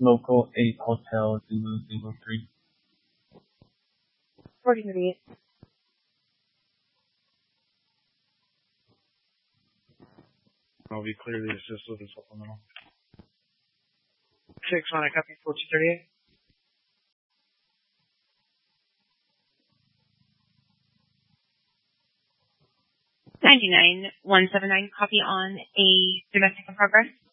Local 8 Hotel Zulu 03. 43. I'll be clearly assist with the supplemental. 6-1, I copy 4238. 99-179, copy on a domestic in progress.